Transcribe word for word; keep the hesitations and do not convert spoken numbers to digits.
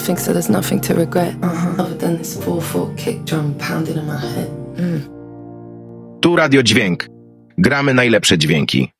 everything, so there's nothing to regret. Uh-huh. Other than this four four kick drum pounding in my head. Mm. Tu Radio Dźwięk. Gramy najlepsze dźwięki.